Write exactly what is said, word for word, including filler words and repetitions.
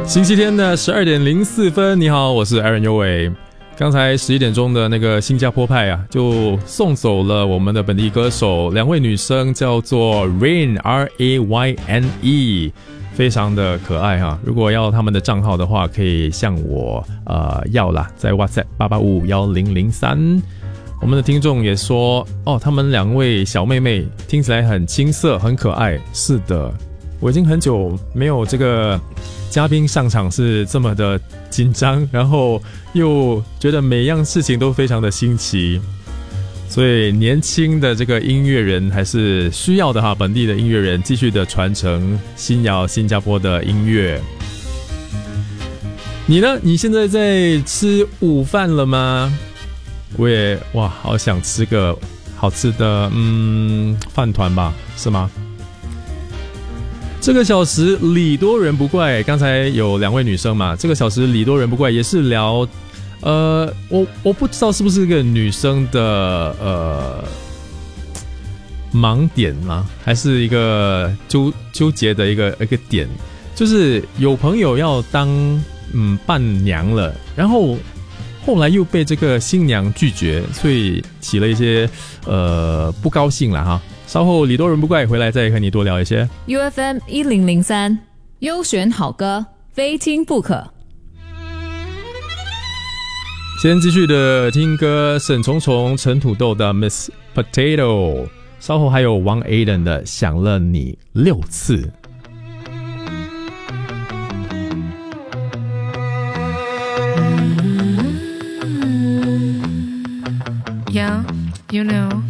星期天的十二点零四分，你好，我是 Aaron 尤伟。刚才十一点钟的那个新加坡派啊，就送走了我们的本地歌手，两位女生叫做 Rain R A Y N E， 非常的可爱哈。如果要他们的账号的话，可以向我呃要啦，在 WhatsApp 八八五五一零零三。我们的听众也说，哦，他们两位小妹妹听起来很青涩，很可爱。是的，我已经很久没有这个嘉宾上场是这么的紧张，然后又觉得每样事情都非常的新奇，所以年轻的这个音乐人还是需要的哈，本地的音乐人继续的传承新谣新加坡的音乐。你呢？你现在在吃午饭了吗？我也哇，好想吃个好吃的嗯饭团吧，是吗？这个小时礼多人不怪，刚才有两位女生嘛，这个小时礼多人不怪也是聊，呃，我我不知道是不是一个女生的呃盲点吗？还是一个纠纠结的一个一个点，就是有朋友要当嗯伴娘了，然后后来又被这个新娘拒绝，所以起了一些呃不高兴了哈。稍后礼多人不怪回来再和你多聊一些。 U F M 一零零三优选好歌，非听不可。 先继续的听歌，沈重重陈土豆的 Miss Potato， 稍后还有王 Aiden 的想了你六次。 Yeah, you know